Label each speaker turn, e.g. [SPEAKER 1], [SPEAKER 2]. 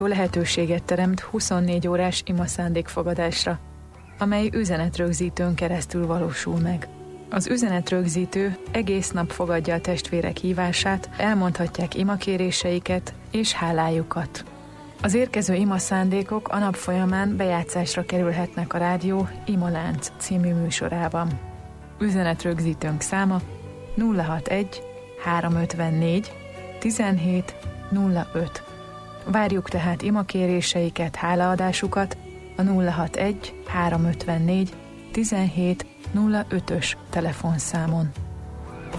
[SPEAKER 1] lehetőséget teremt 24 órás ima szándékfogadásra, amely üzenetrögzítőn keresztül valósul meg. Az üzenetrögzítő egész nap fogadja a testvérek hívását, elmondhatják imakéréseiket és hálájukat. Az érkező ima szándékok a nap folyamán bejátszásra kerülhetnek a rádió Imalánc című műsorában. Üzenetrögzítőnk száma 061 354 17 05. Várjuk tehát imakéréseiket, hálaadásukat a 061 354 17 05-ös telefonszámon.